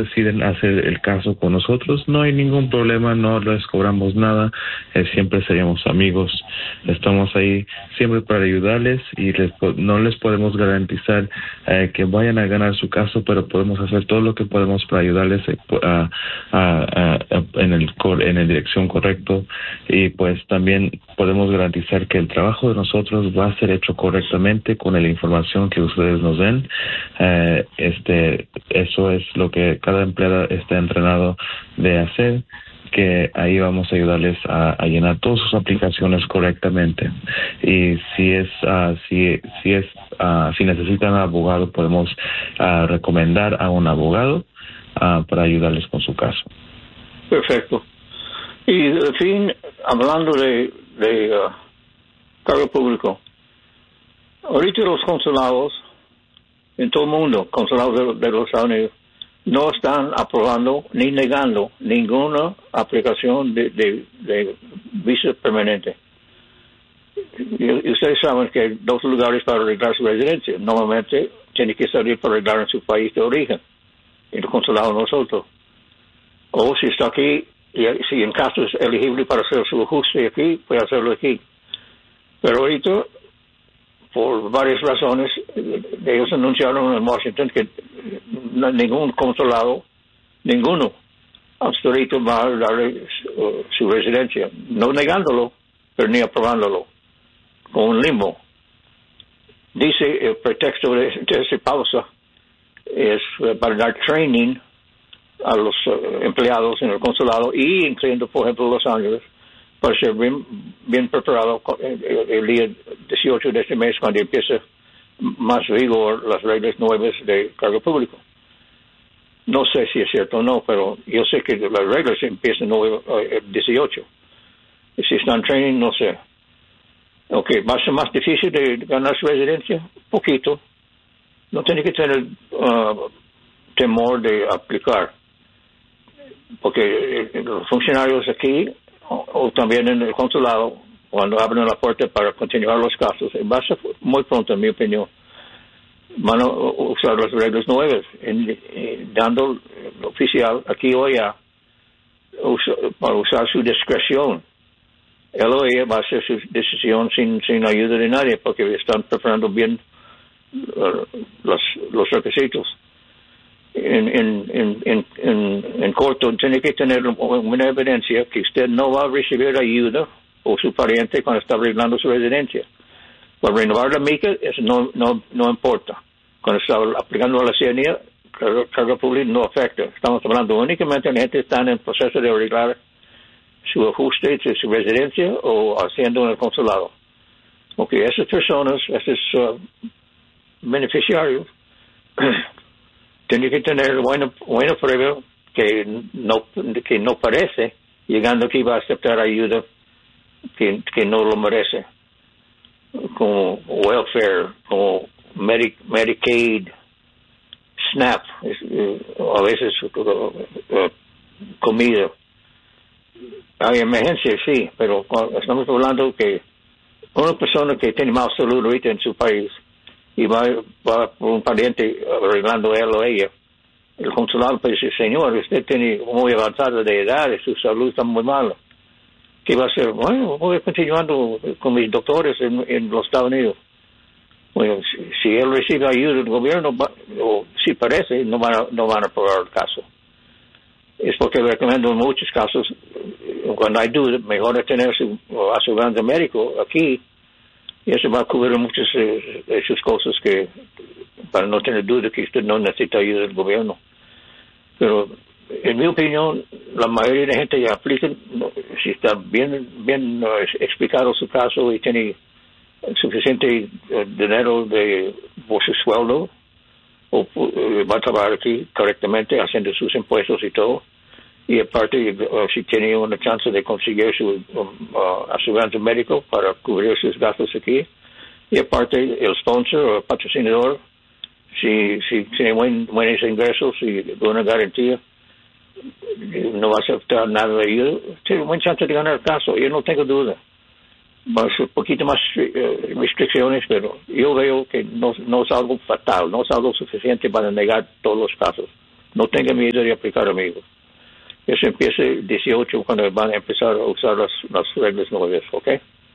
deciden hacer el caso con nosotros, no hay ningún problema, no les cobramos nada, siempre seríamos amigos. Estamos ahí siempre para ayudarles y no les podemos garantizar que vayan a ganar su caso, pero podemos hacer todo lo que podemos para ayudarles en la dirección correcto, y pues también podemos garantizar que el trabajo de nosotros va a ser hecho correctamente con la información que ustedes nos den. Eso es lo que cada empleado está entrenado de hacer, que ahí vamos a ayudarles a llenar todas sus aplicaciones correctamente. Y si necesitan un abogado, podemos recomendar a un abogado para ayudarles con su caso. Perfecto. Y en fin, hablando de cargo público, ahorita los consulados en todo el mundo, consulados de los Estados Unidos, no están aprobando ni negando ninguna aplicación de visa permanente. Y ustedes saben que hay dos lugares para arreglar su residencia. Normalmente tiene que salir para arreglar en su país de origen, en el consulado nosotros. O si está aquí, y si en caso es elegible para hacer su ajuste aquí, puede hacerlo aquí. Pero ahorita, por varias razones, ellos anunciaron en Washington que ningún consulado, ninguno, hasta ahorita va a darle su residencia, no negándolo, pero ni aprobándolo, con un limbo. Dice el pretexto de esa pausa es para dar training a los empleados en el consulado, y incluyendo, por ejemplo, Los Ángeles, para ser bien preparado el día 18 de este mes, cuando empieza más rigor las reglas nuevas de cargo público. No sé si es cierto o no, pero yo sé que las reglas empiezan el 18. Y si están training, no sé. ¿Va a ser más difícil de ganar su residencia? Poquito. No tiene que tener temor de aplicar. Porque los funcionarios aquí, o también en el consulado, cuando abren la puerta para continuar los casos, va a ser muy pronto, en mi opinión, van a usar las reglas nuevas, dando el oficial aquí o allá para usar su discreción. Él o ella va a hacer su decisión sin ayuda de nadie, porque están preparando bien los requisitos. En corto, tiene que tener una evidencia que usted no va a recibir ayuda o su pariente cuando está arreglando su residencia. Para renovar la mica, eso no importa. Cuando está aplicando a la ciudadanía, cargo público no afecta. Estamos hablando únicamente de gente que está en el proceso de arreglar su ajuste de su residencia o haciendo en el consulado. Esas personas, esos beneficiarios, tiene que tener buena prueba que no parece, llegando aquí va a aceptar ayuda que no lo merece, como welfare, como Medicaid, SNAP, a veces comida. Hay emergencias, sí, pero estamos hablando que una persona que tiene más salud ahorita en su país y va por un pariente arreglando él o ella, el consulado puede decir: señor, usted tiene muy avanzada de edad y su salud está muy mala. ¿Qué va a hacer? Bueno, voy continuando con mis doctores en los Estados Unidos. Bueno, si él recibe ayuda del gobierno, o si parece, no van a aprobar el caso. Es porque recomiendo en muchos casos, cuando hay duda, mejor es tener su aseguranza médico aquí, y eso va a cubrir muchas de sus cosas, que para no tener duda que usted no necesita ayuda del gobierno. Pero en mi opinión, la mayoría de gente ya aplica, si está bien explicado su caso y tiene suficiente dinero por su sueldo, o va a trabajar aquí correctamente haciendo sus impuestos y todo, y aparte si tiene una chance de conseguir su aseguranza médico para cubrir sus gastos aquí, y aparte el sponsor o el patrocinador, si tiene buenos ingresos y buena garantía, no va a aceptar nada de ayuda, tiene buena chance de ganar el caso. Yo no tengo duda. Va a ser un poquito más restricciones, pero yo veo que no es algo fatal, no es algo suficiente para negar todos los casos. No tenga miedo de aplicar, amigos. Eso empieza el 18 cuando van a empezar a usar las reglas nuevas, ¿ok?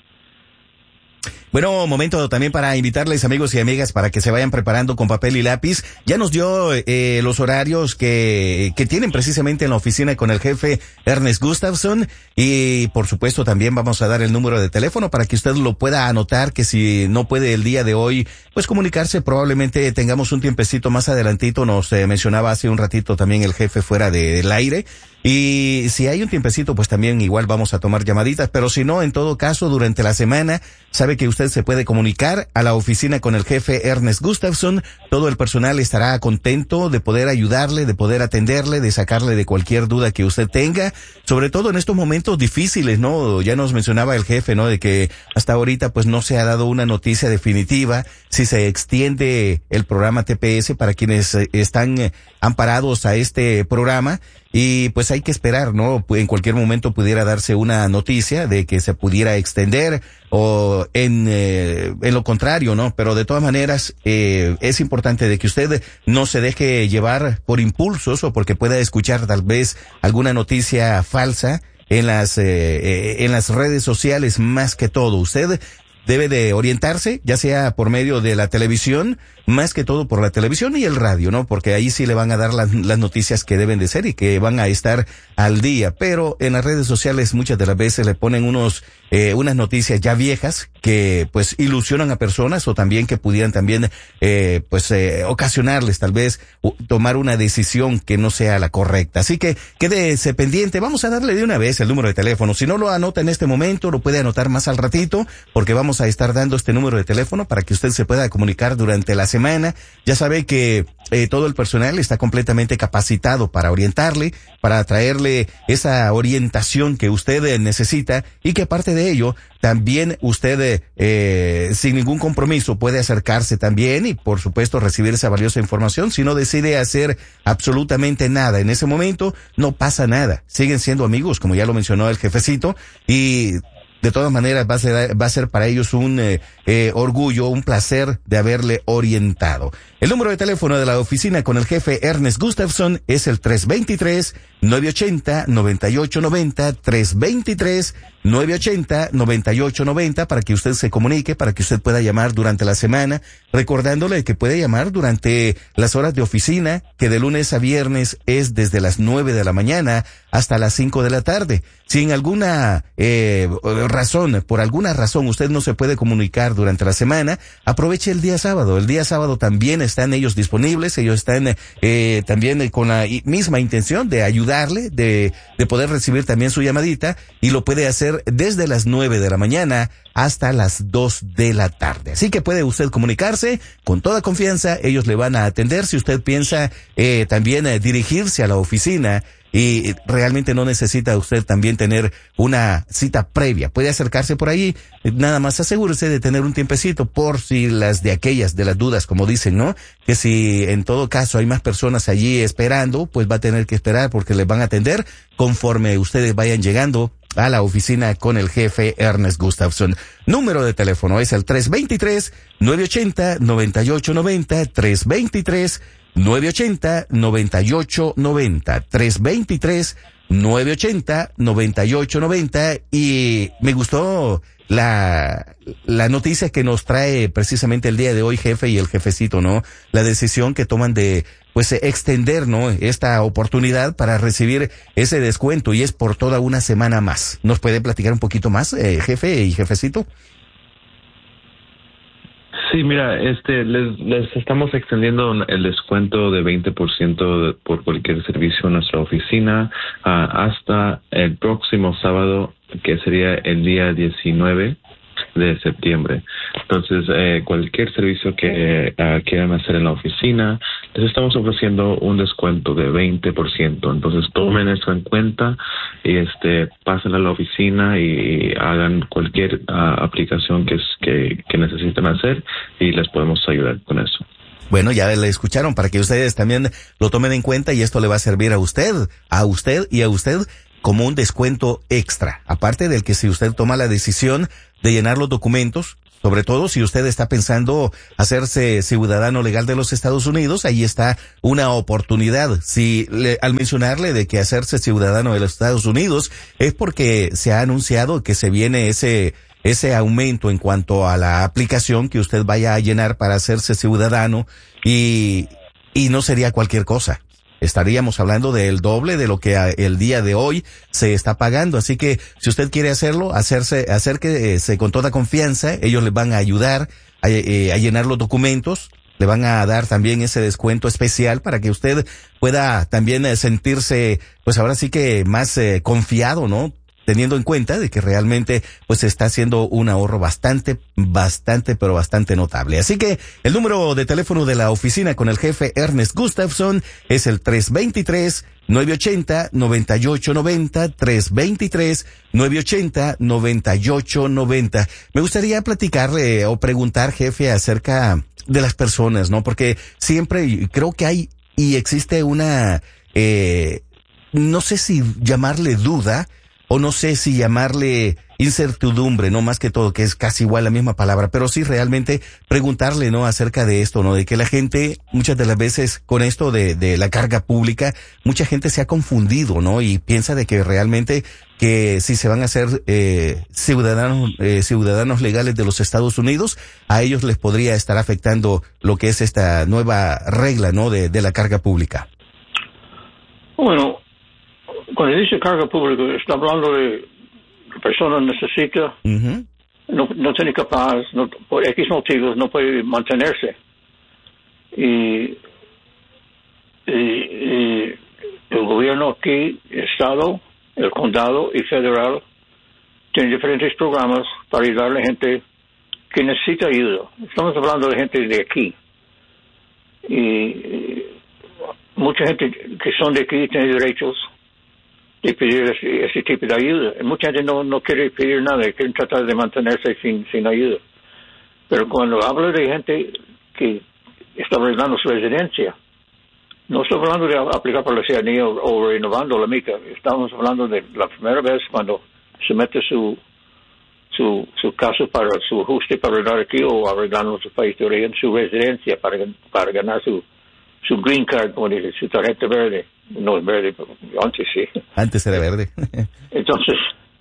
Bueno, momento también para invitarles, amigos y amigas, para que se vayan preparando con papel y lápiz. Ya nos dio los horarios que tienen precisamente en la oficina con el jefe Ernest Gustafson, y por supuesto también vamos a dar el número de teléfono para que usted lo pueda anotar, que si no puede el día de hoy, pues comunicarse, probablemente tengamos un tiempecito más adelantito. Nos mencionaba hace un ratito también el jefe fuera del aire. Y si hay un tiempecito, pues también igual vamos a tomar llamaditas, pero si no, en todo caso, durante la semana, sabe que usted se puede comunicar a la oficina con el jefe Ernest Gustafson. Todo el personal estará contento de poder ayudarle, de poder atenderle, de sacarle de cualquier duda que usted tenga, sobre todo en estos momentos difíciles, ¿no? Ya nos mencionaba el jefe, ¿no? De que hasta ahorita pues no se ha dado una noticia definitiva si se extiende el programa TPS para quienes están amparados a este programa. Y pues hay que esperar, ¿no? En cualquier momento pudiera darse una noticia de que se pudiera extender o en lo contrario, ¿no? Pero de todas maneras, es importante de que usted no se deje llevar por impulsos o porque pueda escuchar tal vez alguna noticia falsa en las redes sociales. Más que todo, usted debe de orientarse, ya sea por medio de la televisión, más que todo por la televisión y el radio, ¿no? Porque ahí sí le van a dar las noticias que deben de ser y que van a estar al día. Pero en las redes sociales muchas de las veces le ponen unas noticias ya viejas que pues ilusionan a personas o también que pudieran también ocasionarles tal vez tomar una decisión que no sea la correcta. Así que quédese pendiente. Vamos a darle de una vez el número de teléfono. Si no lo anota en este momento, lo puede anotar más al ratito, porque vamos a estar dando este número de teléfono para que usted se pueda comunicar durante la semana. Ya sabe que todo el personal está completamente capacitado para orientarle, para traerle esa orientación que usted necesita, y que aparte de ello, también usted sin ningún compromiso puede acercarse también y por supuesto recibir esa valiosa información. Si no decide hacer absolutamente nada en ese momento, no pasa nada. Siguen siendo amigos, como ya lo mencionó el jefecito, y de todas maneras va a ser para ellos un orgullo, un placer de haberle orientado. El número de teléfono de la oficina con el jefe Ernest Gustafson es el 323-980-9890, 323-980-9890, para que usted se comunique, para que usted pueda llamar durante la semana, recordándole que puede llamar durante las horas de oficina, que de lunes a viernes es desde las 9 de la mañana hasta las 5 de la tarde. Si en alguna por alguna razón usted no se puede comunicar durante la semana, aproveche el día sábado. El día sábado también están ellos disponibles, ellos están también con la misma intención de ayudarle, de poder recibir también su llamadita, y lo puede hacer desde las 9 de la mañana hasta las 2 de la tarde. Así que puede usted comunicarse con toda confianza, ellos le van a atender. Si usted piensa también dirigirse a la oficina y realmente no necesita usted también tener una cita previa, puede acercarse por ahí, nada más asegúrese de tener un tiempecito por si las dudas, como dicen, ¿no? Que si en todo caso hay más personas allí esperando, pues va a tener que esperar, porque les van a atender conforme ustedes vayan llegando a la oficina con el jefe Ernest Gustafson. Número de teléfono es el 323-980-9890, 323-980-9890, 323-980-9890. Y me gustó la noticia que nos trae precisamente el día de hoy, jefe, y el jefecito, ¿no? La decisión que toman de pues extender, ¿no?, esta oportunidad para recibir ese descuento, y es por toda una semana más. ¿Nos puede platicar un poquito más, jefe y jefecito? Sí, mira, les estamos extendiendo el descuento de 20% por cualquier servicio en nuestra oficina hasta el próximo sábado, que sería el día 19 de septiembre. Entonces, cualquier servicio que quieran hacer en la oficina, les estamos ofreciendo un descuento de 20%. Entonces, tomen eso en cuenta y pasen a la oficina y hagan cualquier aplicación que necesiten hacer, y les podemos ayudar con eso. Bueno, ya le escucharon, para que ustedes también lo tomen en cuenta, y esto le va a servir a usted y a usted como un descuento extra. Aparte del que si usted toma la decisión de llenar los documentos, Sobre todo si usted está pensando hacerse ciudadano legal de los Estados Unidos, ahí está una oportunidad. Al mencionarle de que hacerse ciudadano de los Estados Unidos es porque se ha anunciado que se viene ese aumento en cuanto a la aplicación que usted vaya a llenar para hacerse ciudadano y no sería cualquier cosa. Estaríamos hablando del doble de lo que el día de hoy se está pagando. Así que si usted quiere hacerlo, acérquese con toda confianza. Ellos le van a ayudar a llenar los documentos. Le van a dar también ese descuento especial para que usted pueda también sentirse, pues ahora sí que más confiado, ¿no? Teniendo en cuenta de que realmente pues está haciendo un ahorro bastante notable. Así que el número de teléfono de la oficina con el jefe Ernest Gustafson es el 323-980-9890, 323-980-9890. Me gustaría platicarle o preguntar, jefe, acerca de las personas, ¿no? Porque siempre creo que hay y existe una, no sé si llamarle duda, o no sé si llamarle incertidumbre, no más que todo, que es casi igual la misma palabra, pero sí realmente preguntarle, ¿no? Acerca de esto, ¿no? De que la gente, muchas de las veces, con esto de la carga pública, mucha gente se ha confundido, ¿no? Y piensa de que realmente que si se van a hacer ciudadanos legales de los Estados Unidos, a ellos les podría estar afectando lo que es esta nueva regla, ¿no? De la carga pública. Bueno, cuando dice carga pública, está hablando de la persona necesita, no tiene capaz, por X motivos, no puede mantenerse. Y el gobierno aquí, el Estado, el condado y federal, tiene diferentes programas para ayudar a la gente que necesita ayuda. Estamos hablando de gente de aquí. Y mucha gente que son de aquí tiene derechos de pedir ese tipo de ayuda. Mucha gente no quiere pedir nada, quieren tratar de mantenerse sin ayuda. Pero cuando hablo de gente que está arreglando su residencia, no estoy hablando de aplicar para la ciudadanía o renovando la mica. Estamos hablando de la primera vez cuando se mete su caso para su ajuste para arreglar aquí o arreglando en su país de origen, su residencia para ganar su green card, como dice, su tarjeta verde. No es verde, pero antes sí. Antes era verde. Entonces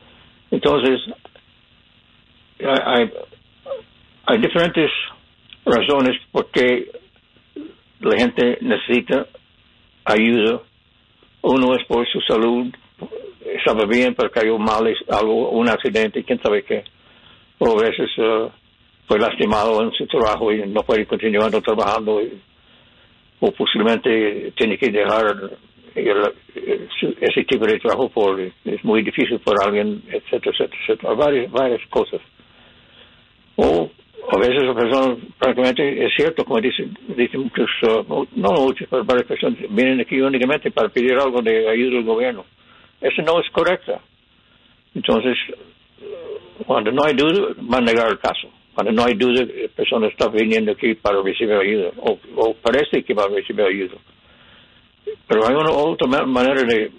hay diferentes razones por qué la gente necesita ayuda. Uno es por su salud, estaba bien, pero cayó mal, un accidente, quién sabe qué. O a veces fue lastimado en su trabajo y no puede continuar trabajando. O posiblemente tiene que dejar ese tipo de trabajo es muy difícil para alguien, etcétera, varias cosas. O a veces la persona, prácticamente, es cierto, como dicen muchos, no muchos, pero varias personas vienen aquí únicamente para pedir algo de ayuda del gobierno. Eso no es correcto. Entonces, cuando no hay duda, van a negar el caso. Cuando no hay duda, la persona está viniendo aquí para recibir ayuda, o parece que va a recibir ayuda. Pero hay una otra manera de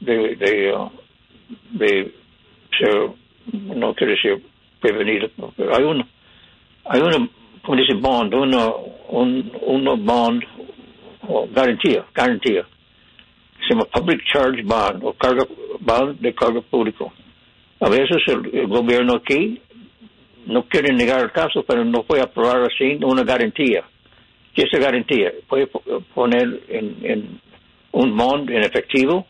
ser, no quiero decir prevenido, pero hay una, como dice bond, una bond, o garantía. Se llama public charge bond, o bond de cargo público. A veces el gobierno aquí no quiere negar el caso, pero no puede aprobar así una garantía. ¿Qué es la garantía? Puede poner en un bond en efectivo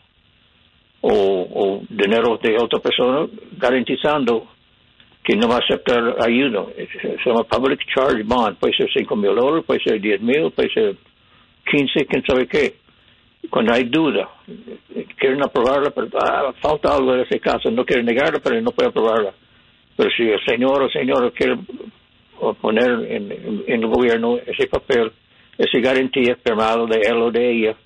o dinero de otra persona garantizando que no va a aceptar ayuda. Se llama public charge bond. Puede ser $5,000, puede ser $10,000, puede ser 15, quién sabe qué. Cuando hay duda, quieren aprobarla, pero falta algo en ese caso. No quieren negarla, pero no puede aprobarla. Pero si el señor o señora quiere poner en el gobierno ese papel, esa garantía firmada de él o de ella,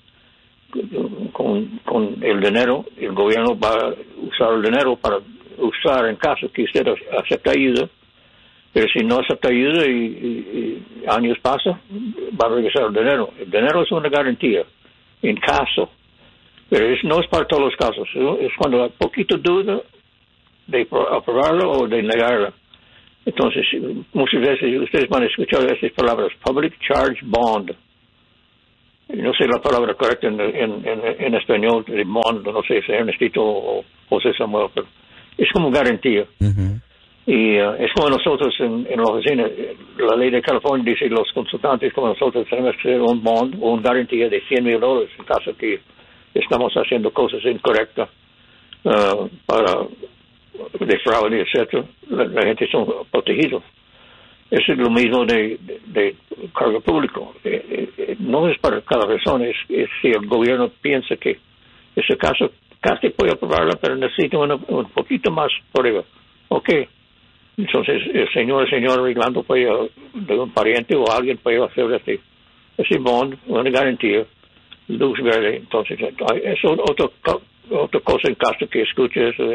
con el dinero, el gobierno va a usar el dinero para usar en caso que usted acepte ayuda, pero si no acepta ayuda y años pasan, va a regresar el dinero. El dinero es una garantía en caso, pero no es para todos los casos. Es cuando hay poquito duda de aprobarlo o de negarla. Entonces, muchas veces ustedes van a escuchar esas palabras, public charge bond. No sé la palabra correcta en español, de bond, no sé si es Ernestito o José Samuel, pero es como garantía. Uh-huh. Y es como nosotros en la oficina, la ley de California dice los consultantes como nosotros tenemos que hacer un bond o una garantía de $100,000 en caso que estamos haciendo cosas incorrectas para de fraude, etcétera. La gente son protegidos. Eso es lo mismo de cargo público. No es para cada persona, es si el gobierno piensa que ese caso casi puede aprobarla, pero necesita un poquito más prueba. Ok. Entonces, el señor arreglando puede, de un pariente o alguien puede hacer ese bond, una garantía, luz verde. Entonces, es otra cosa en caso que escuche eso,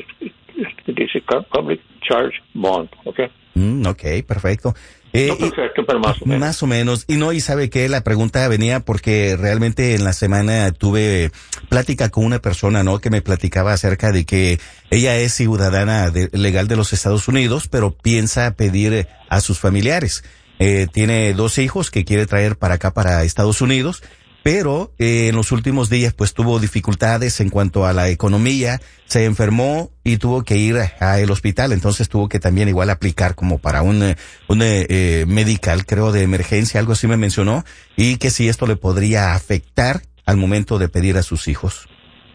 dice Public Charge Bond, ¿ok? Ok, perfecto. No perfecto, pero más o menos. Más o menos. Y sabe que la pregunta venía porque realmente en la semana tuve plática con una persona, ¿no? Que me platicaba acerca de que ella es ciudadana legal de los Estados Unidos, pero piensa pedir a sus familiares. Tiene 2 hijos que quiere traer para acá, para Estados Unidos, pero en los últimos días pues tuvo dificultades en cuanto a la economía, se enfermó y tuvo que ir al hospital, entonces tuvo que también igual aplicar como para un medical, creo, de emergencia, algo así me mencionó, y que si esto le podría afectar al momento de pedir a sus hijos.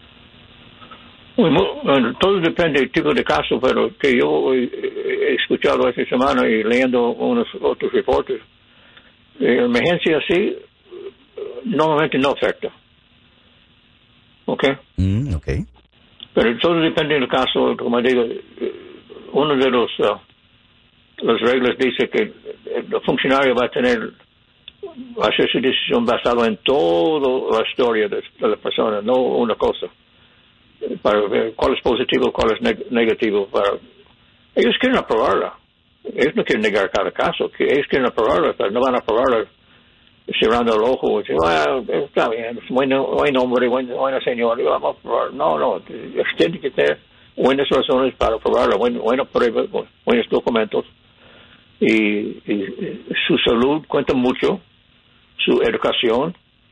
Bueno, todo depende del tipo de caso, pero que yo he escuchado esta semana y leyendo unos otros reportes, emergencia así normalmente no afecta. ¿Ok? Ok. Pero todo depende del caso. Como digo, uno de las reglas dice que el funcionario va a hacer su decisión basada en toda la historia de la persona, no una cosa, para ver cuál es positivo, cuál es negativo. Ellos quieren aprobarla. Ellos no quieren negar cada caso. Ellos quieren aprobarla, pero no van a aprobarla cerrando el ojo y decir, bueno, está bien, buen hombre, buena señora, vamos a probar. No, tiene que tener buenas razones para probarlo, buena prueba, buenos documentos. Y su salud cuenta mucho, su educación,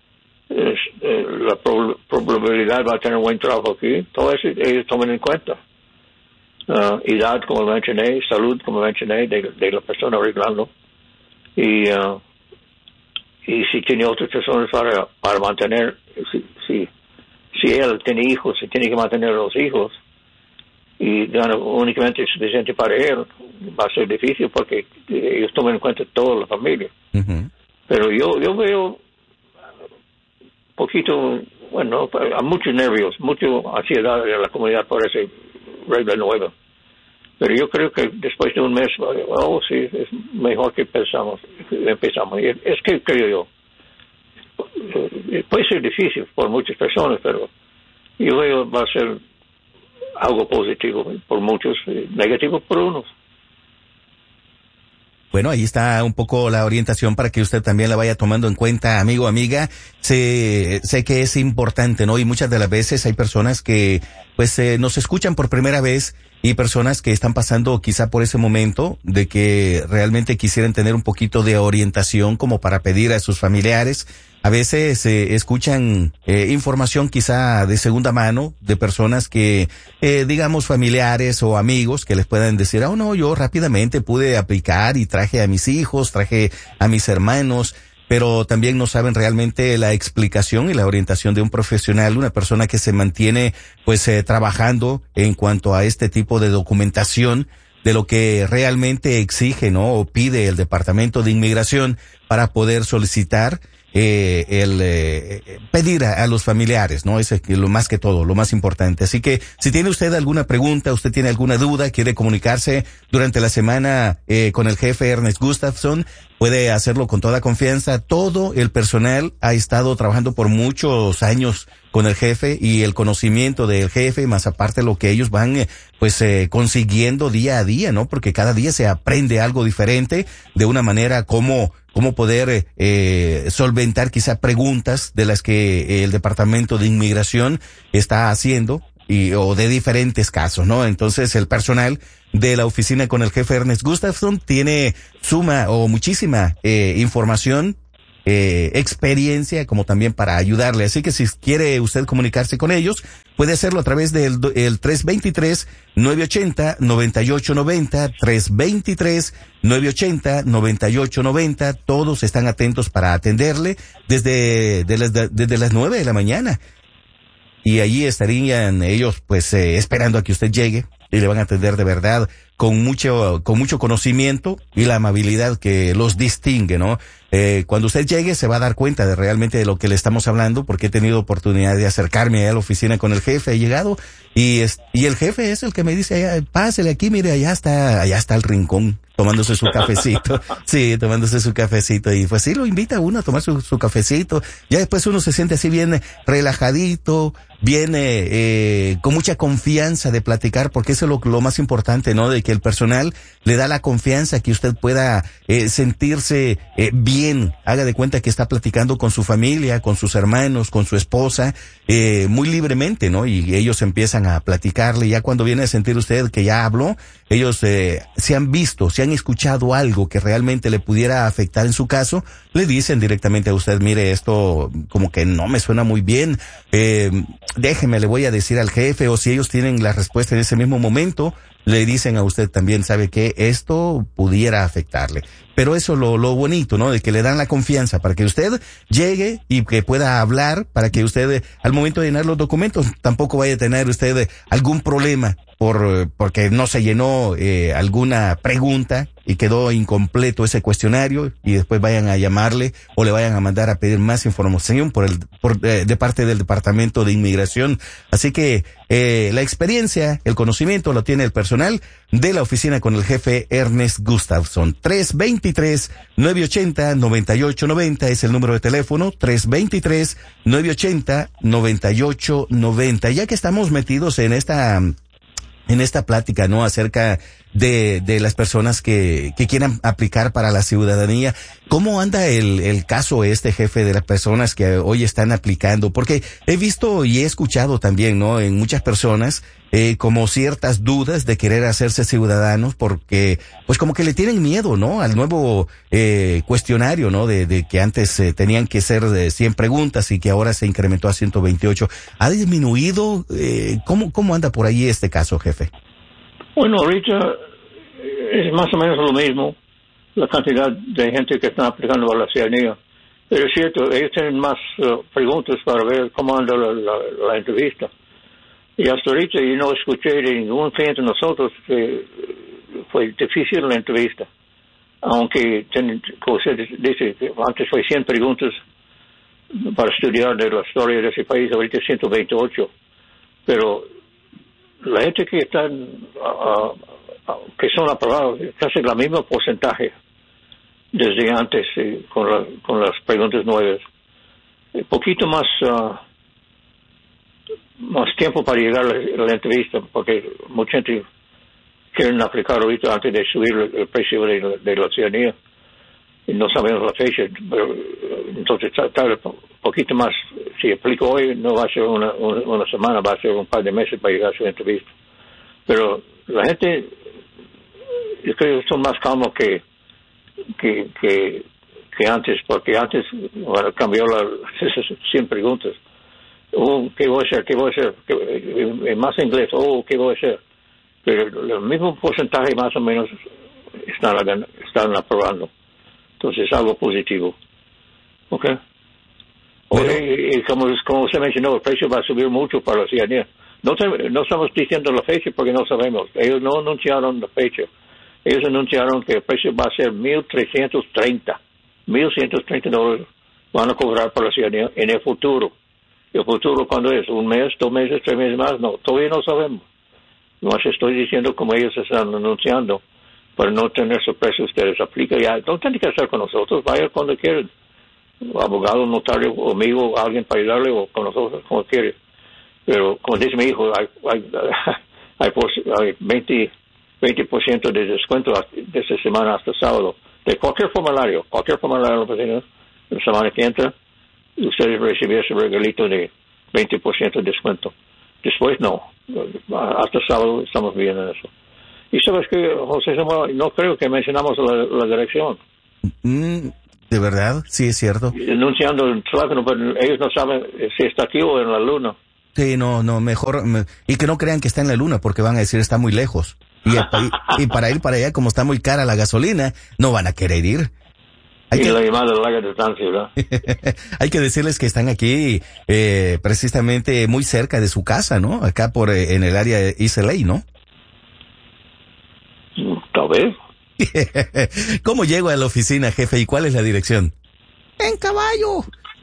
la probabilidad va a tener buen trabajo aquí, todo eso ellos toman en cuenta. Edad, como mencioné, salud, como mencioné, de la persona arreglando. Y si tiene otras personas para mantener, si él tiene hijos, si tiene que mantener a los hijos y gana únicamente suficiente para él, va a ser difícil porque ellos toman en cuenta toda la familia. Uh-huh. Pero yo veo poquito, bueno, a muchos nervios, mucha ansiedad de la comunidad por esa regla nueva. Pero yo creo que después de un mes, sí, es mejor que empezamos. Es que creo yo, puede ser difícil por muchas personas, pero yo veo va a ser algo positivo por muchos, negativo por unos. Bueno, ahí está un poco la orientación para que usted también la vaya tomando en cuenta, amigo, amiga. Sé que es importante, ¿no? Y muchas de las veces hay personas que, pues, nos escuchan por primera vez y personas que están pasando quizá por ese momento de que realmente quisieran tener un poquito de orientación como para pedir a sus familiares. A veces escuchan información quizá de segunda mano de personas que, digamos, familiares o amigos que les puedan decir, oh no, yo rápidamente pude aplicar y traje a mis hijos, traje a mis hermanos, pero también no saben realmente la explicación y la orientación de un profesional, una persona que se mantiene pues trabajando en cuanto a este tipo de documentación de lo que realmente exige, ¿no? O pide el Departamento de Inmigración para poder solicitar pedir a los familiares, ¿no? Eso es lo más que todo, lo más importante. Así que si tiene usted alguna pregunta, usted tiene alguna duda, quiere comunicarse durante la semana con el jefe Ernest Gustafson, puede hacerlo con toda confianza. Todo el personal ha estado trabajando por muchos años con el jefe y el conocimiento del jefe, más aparte lo que ellos van consiguiendo día a día, ¿no? Porque cada día se aprende algo diferente de una manera cómo poder solventar quizá preguntas de las que el Departamento de Inmigración está haciendo o de diferentes casos, ¿no? Entonces el personal de la oficina con el jefe Ernest Gustafson tiene suma o muchísima información, experiencia, como también para ayudarle. Así que si quiere usted comunicarse con ellos, puede hacerlo a través del el 323-980-9890, 323-980-9890. Todos están atentos para atenderle desde las 9 de la mañana. Y allí estarían ellos, pues, esperando a que usted llegue y le van a atender de verdad con mucho conocimiento y la amabilidad que los distingue, ¿no? Cuando usted llegue se va a dar cuenta de realmente de lo que le estamos hablando, porque he tenido oportunidad de acercarme a la oficina con el jefe, he llegado y el jefe es el que me dice, pásele aquí, mire, allá está el rincón, tomándose su cafecito. Sí, tomándose su cafecito. Y pues sí, lo invita a uno a tomar su cafecito. Ya después uno se siente así bien relajadito, bien con mucha confianza de platicar, porque eso es lo más importante, ¿no? De que el personal le da la confianza que usted pueda sentirse bien. Haga de cuenta que está platicando con su familia, con sus hermanos, con su esposa, muy libremente, ¿no? Y ellos empiezan a platicarle. Ya cuando viene a sentir usted que ya habló, ellos se han escuchado algo que realmente le pudiera afectar en su caso, le dicen directamente a usted, mire, esto como que no me suena muy bien, déjeme, le voy a decir al jefe, o si ellos tienen la respuesta en ese mismo momento, le dicen a usted también, sabe que esto pudiera afectarle. Pero eso lo bonito, ¿no? De que le dan la confianza para que usted llegue y que pueda hablar, para que usted, al momento de llenar los documentos, tampoco vaya a tener usted algún problema porque no se llenó alguna pregunta y quedó incompleto ese cuestionario y después vayan a llamarle o le vayan a mandar a pedir más información de parte del Departamento de Inmigración. Así que la experiencia, el conocimiento lo tiene el personal de la oficina con el jefe Ernest Gustafson. 323-980-9890 es el número de teléfono, 323-980-9890. Ya que estamos metidos en esta plática, ¿no? Acerca de las personas que quieran aplicar para la ciudadanía. ¿Cómo anda el caso jefe, de las personas que hoy están aplicando? Porque he visto y he escuchado también, ¿no? En muchas personas, como ciertas dudas de querer hacerse ciudadanos porque, pues como que le tienen miedo, ¿no? Al nuevo, cuestionario, ¿no? De que antes tenían que ser 100 preguntas y que ahora se incrementó a 128. ¿Ha disminuido? ¿Cómo anda por ahí este caso, jefe? Bueno, ahorita es más o menos lo mismo, la cantidad de gente que está aplicando a la ciudadanía. Pero es cierto, ellos tienen más preguntas para ver cómo anda la entrevista. Y hasta ahorita yo no escuché de ningún cliente de nosotros que fue difícil la entrevista. Aunque, como usted dice, antes fue 100 preguntas para estudiar de la historia de ese país, ahorita 128. Pero la gente que están, que son aprobados, casi el mismo porcentaje desde antes con las preguntas nuevas. Un poquito más tiempo para llegar a la entrevista, porque mucha gente quiere aplicar ahorita antes de subir el precio de la ciudadanía. Y no sabemos la fecha, pero entonces tarda un poquito más. Si aplico hoy, no va a ser una semana, va a ser un par de meses para llegar a su entrevista. Pero la gente, yo creo que son más calmos que antes, porque antes cambió esas 100 preguntas. ¿Qué voy a hacer? ¿Qué voy a hacer? Más inglés, ¿qué voy a hacer? Pero el mismo porcentaje más o menos están aprobando. Entonces es algo positivo. ¿Ok? Y como usted mencionó, el precio va a subir mucho para la ciudadanía. No estamos diciendo la fecha porque no sabemos. Ellos no anunciaron la fecha. Ellos anunciaron que el precio va a ser $1,330. $1,130 van a cobrar para la ciudadanía en el futuro. ¿El futuro cuándo es? ¿Un mes, 2 meses, 3 meses más? No, todavía no sabemos. No estoy diciendo como ellos están anunciando. Para no tener sorpresa, ustedes aplican ya. No tienen que estar con nosotros, vaya cuando quieran. Abogado, notario, amigo, alguien para ayudarle o con nosotros, como quiere. Pero, como dice mi hijo, hay 20% de descuento de esta semana hasta sábado. De cualquier formulario en la oficina, la semana que entra, ustedes reciben ese regalito de 20% de descuento. Después no. hasta sábado estamos bien en eso. Y sabes que, José Samuel, no creo que mencionamos la dirección. ¿De verdad? Sí, es cierto. Enunciando el teléfono, pero ellos no saben si está aquí o en la luna. Sí, no, mejor. Y que no crean que está en la luna, porque van a decir está muy lejos. Y para ir para allá, como está muy cara la gasolina, no van a querer ir. La llamada de larga distancia, ¿verdad? Hay que decirles que están aquí, precisamente muy cerca de su casa, ¿no? Acá en el área de East LA, ¿no? Tal vez. ¿Cómo llego a la oficina, jefe? ¿Y cuál es la dirección? En caballo.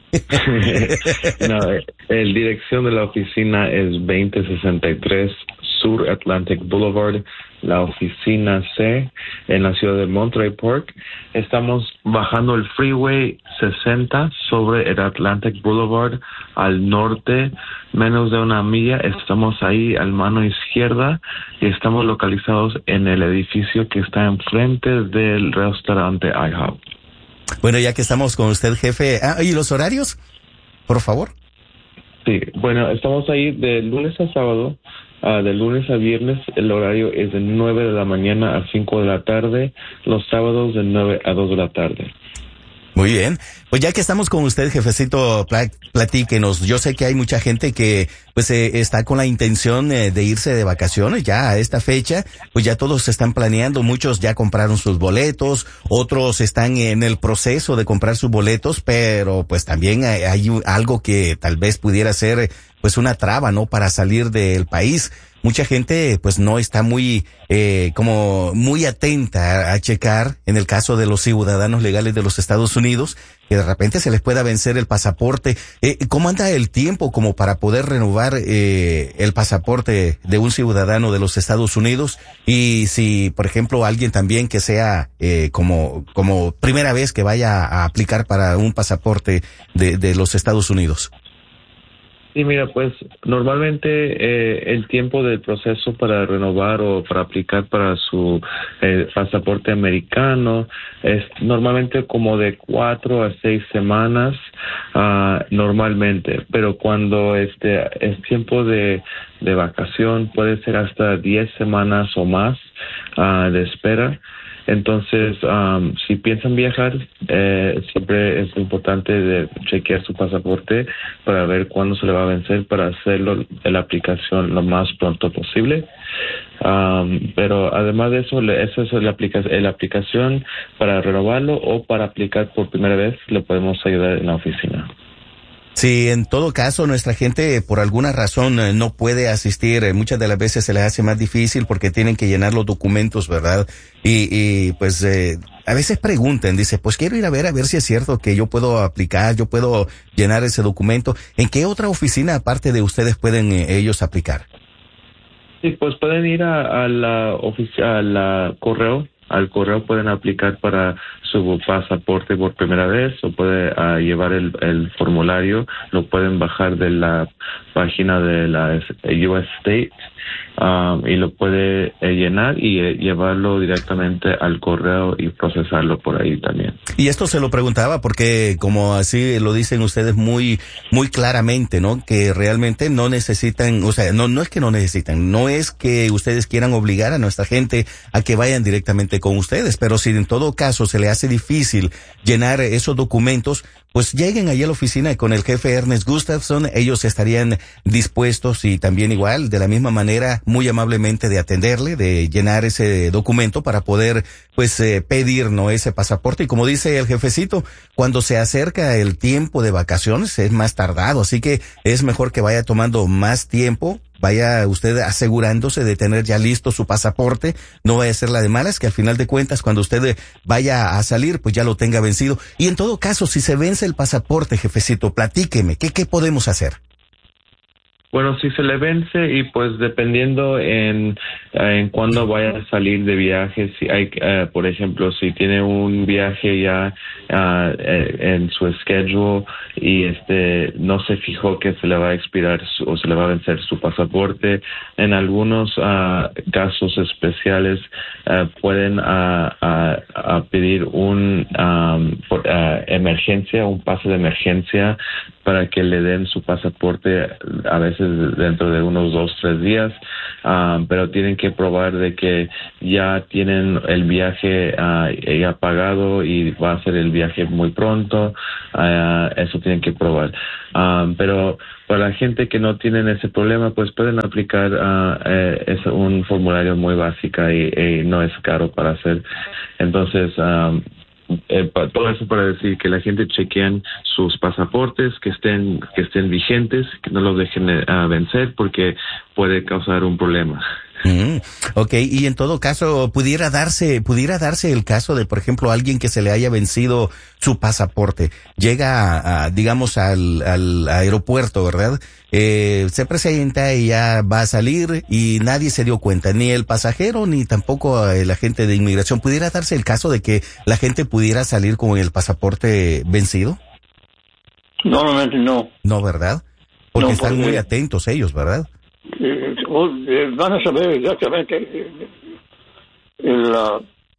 No, el dirección de la oficina es 2063 Sur Atlantic Boulevard, la oficina C, en la ciudad de Monterey Park. Estamos bajando el Freeway 60 sobre el Atlantic Boulevard al norte, menos de una milla. Estamos ahí a mano izquierda y estamos localizados en el edificio que está enfrente del restaurante IHOP. Bueno, ya que estamos con usted, jefe. ¿Y los horarios? Por favor. Sí, bueno, estamos ahí de lunes a sábado, de lunes a viernes. El horario es de 9 de la mañana a 5 de la tarde, los sábados de 9 a 2 de la tarde. Muy bien. Pues ya que estamos con usted, jefecito, platíquenos. Yo sé que hay mucha gente que pues está con la intención de irse de vacaciones ya a esta fecha. Pues ya todos se están planeando, muchos ya compraron sus boletos, otros están en el proceso de comprar sus boletos, pero pues también hay algo que tal vez pudiera ser pues una traba, ¿no? Para salir del país. Mucha gente pues no está muy como muy atenta a checar en el caso de los ciudadanos legales de los Estados Unidos, que de repente se les pueda vencer el pasaporte. ¿Cómo anda el tiempo como para poder renovar el pasaporte de un ciudadano de los Estados Unidos? Y si, por ejemplo, alguien también que sea como primera vez que vaya a aplicar para un pasaporte de los Estados Unidos. Sí, mira, pues normalmente el tiempo del proceso para renovar o para aplicar para su pasaporte americano es normalmente como de 4 a 6 semanas normalmente, pero cuando es tiempo de vacación puede ser hasta 10 semanas o más de espera. Entonces, si piensan viajar, siempre es importante de chequear su pasaporte para ver cuándo se le va a vencer para hacerlo la aplicación lo más pronto posible. Pero además de eso, esa es la aplicación para renovarlo o para aplicar por primera vez, le podemos ayudar en la oficina. Si en todo caso nuestra gente por alguna razón no puede asistir, muchas de las veces se les hace más difícil porque tienen que llenar los documentos, ¿verdad? Y pues a veces preguntan, dice, pues quiero ir a ver si es cierto que yo puedo aplicar, yo puedo llenar ese documento. ¿En qué otra oficina aparte de ustedes pueden ellos aplicar? Sí, pues pueden ir a la oficina, al correo pueden aplicar para su pasaporte por primera vez o puede llevar el formulario, lo pueden bajar de la página de la US State y lo puede llenar y llevarlo directamente al correo y procesarlo por ahí también. Y esto se lo preguntaba porque como así lo dicen ustedes muy claramente, ¿no? Que realmente no necesitan, o sea, no es que no necesitan, no es que ustedes quieran obligar a nuestra gente a que vayan directamente con ustedes, pero si en todo caso se le hace difícil llenar esos documentos, pues lleguen allí a la oficina con el jefe Ernest Gustafson, ellos estarían dispuestos y también igual, de la misma manera, muy amablemente de atenderle, de llenar ese documento para poder, pues, pedir, ¿no? Ese pasaporte. Y como dice el jefecito, cuando se acerca el tiempo de vacaciones es más tardado, así que es mejor que vaya tomando más tiempo. Vaya usted asegurándose de tener ya listo su pasaporte, no vaya a ser la de malas, que al final de cuentas cuando usted vaya a salir, pues ya lo tenga vencido. Y en todo caso, si se vence el pasaporte, jefecito, platíqueme, ¿qué podemos hacer? Bueno, si se le vence y pues dependiendo en cuándo vaya a salir de viaje, si hay, por ejemplo, si tiene un viaje ya en su schedule y no se fijó que se le va a expirar o se le va a vencer su pasaporte, en algunos casos especiales pueden pedir un emergencia, un pase de emergencia para que le den su pasaporte a veces dentro de unos 2-3 días, pero tienen que probar de que ya tienen el viaje ya pagado y va a ser el viaje muy pronto. Eso tienen que probar. Pero para la gente que no tienen ese problema, pues pueden aplicar es un formulario muy básico y no es caro para hacer. Entonces, todo eso para decir que la gente chequean sus pasaportes, que estén vigentes, que no los dejen vencer porque puede causar un problema. Okay, y en todo caso, pudiera darse el caso de, por ejemplo, alguien que se le haya vencido su pasaporte, llega digamos al aeropuerto, ¿verdad? Se presenta y ya va a salir y nadie se dio cuenta, ni el pasajero ni tampoco el agente de inmigración. ¿Pudiera darse el caso de que la gente pudiera salir con el pasaporte vencido? Normalmente no. No, ¿verdad? Porque están muy atentos ellos, ¿verdad? Van a saber exactamente la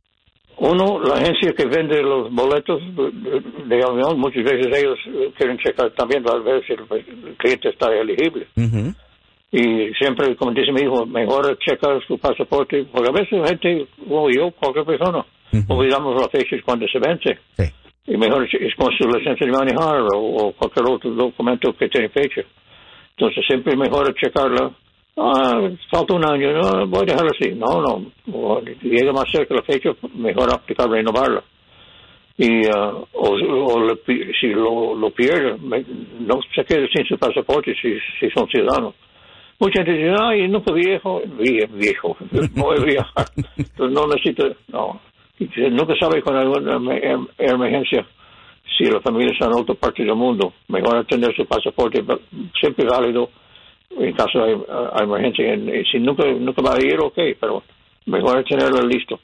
agencia que vende los boletos de avión, muchas veces ellos quieren checar también para ver si el cliente está elegible. Uh-huh. Y siempre, como dice mi hijo, mejor checar su pasaporte, porque a veces la gente, como yo, cualquier persona, olvidamos las fechas cuando se vence. Sí. Y mejor es con su licencia de manejar o cualquier otro documento que tiene fecha. Entonces siempre es mejor checarla. Falta un año, no, voy a dejarlo así. No, llega más cerca la fecha, mejor aplicar renovarla. Y si lo pierde, no se quede sin su pasaporte si son ciudadanos. Mucha gente dice, ay, nunca viejo, voy a viajar. Entonces no necesita, no. Nunca sabe con alguna emergencia si la familia está en otra parte del mundo. Mejor tener su pasaporte siempre válido en caso de emergencia. Si nunca va a ir, ok, pero mejor tenerlo listo.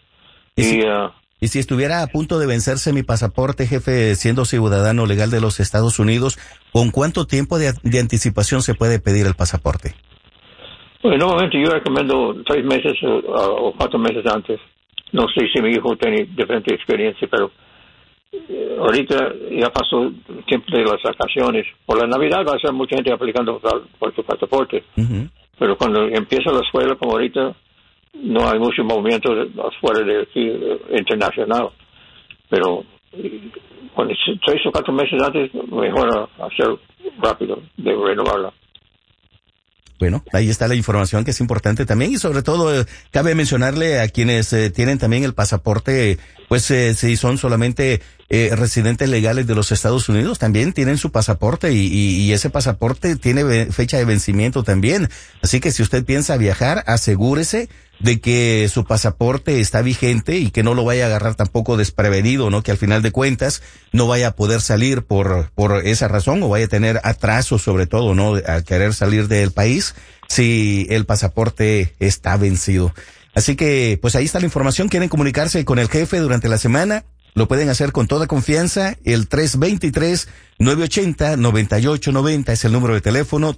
Y si estuviera a punto de vencerse mi pasaporte, jefe, siendo ciudadano legal de los Estados Unidos, ¿con cuánto tiempo de anticipación se puede pedir el pasaporte? Bueno, normalmente yo recomiendo 3 meses o 4 meses antes. No sé si mi hijo tiene diferente experiencia, pero ahorita ya pasó el tiempo de las vacaciones. Por la Navidad va a ser mucha gente aplicando por su pasaporte. Uh-huh. Pero cuando empieza la escuela, como ahorita, no hay mucho movimiento afuera de aquí internacional. Pero cuando 3 o 4 meses antes, mejor hacer rápido de renovarla. Bueno, ahí está la información que es importante también y sobre todo cabe mencionarle a quienes tienen también el pasaporte, pues si son solamente residentes legales de los Estados Unidos, también tienen su pasaporte y ese pasaporte tiene fecha de vencimiento también. Así que si usted piensa viajar, asegúrese de que su pasaporte está vigente y que no lo vaya a agarrar tampoco desprevenido, ¿no? Que al final de cuentas no vaya a poder salir por esa razón o vaya a tener atrasos sobre todo, ¿no? A querer salir del país si el pasaporte está vencido. Así que, pues ahí está la información. Quieren comunicarse con el jefe durante la semana, lo pueden hacer con toda confianza. El 323-980-9890 es el número de teléfono,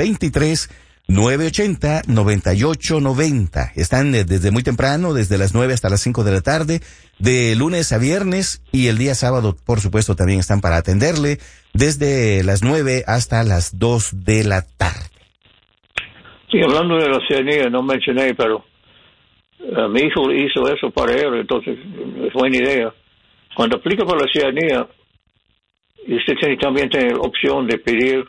323-980-9890. Están desde muy temprano, desde las 9 hasta las 5 de la tarde, de lunes a viernes, y el día sábado, por supuesto, también están para atenderle desde las 9 hasta las 2 de la tarde. Sí, hablando de la ciudadanía, no mencioné, pero mi hijo hizo eso para él, entonces es buena idea. Cuando aplica por la ciudadanía, usted también tiene la opción de pedir,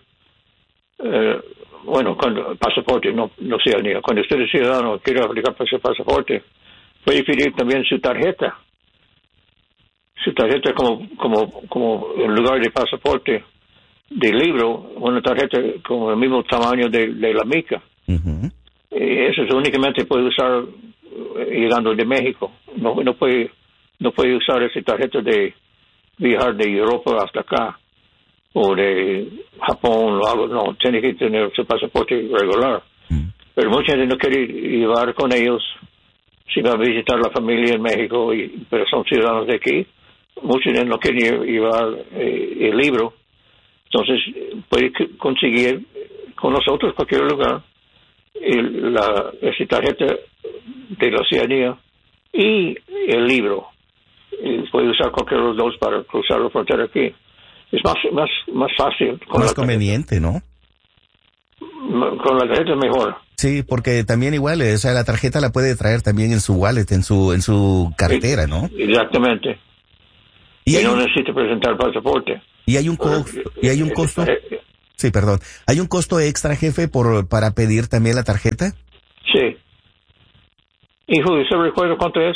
cuando pasaporte, no ciudadanía. Cuando usted es ciudadano, quiere aplicar por su pasaporte, puede pedir también su tarjeta. Su tarjeta como en lugar de pasaporte de libro, una tarjeta como el mismo tamaño de la mica. Uh-huh. Eso únicamente puede usar llegando de México. No puede usar esa tarjeta de viajar de Europa hasta acá o de Japón o algo. No, tiene que tener su pasaporte regular. Pero mucha gente no quiere llevar con ellos si va a visitar la familia en México, pero son ciudadanos de aquí. Mucha gente no quiere llevar el libro. Entonces puede conseguir con nosotros cualquier lugar esa tarjeta de la ciudadanía y el libro. Y puede usar cualquiera de los dos para cruzar la frontera aquí. Es más fácil. Más conveniente, ¿no? Con la tarjeta es mejor. Sí, porque también igual, o sea, la tarjeta la puede traer también en su wallet, en su cartera, ¿no? Exactamente. Y no necesita presentar pasaporte. ¿Y hay un costo? Sí, perdón. ¿Hay un costo extra, jefe, para pedir también la tarjeta? Sí. Hijo, ¿usted recuerda cuánto es?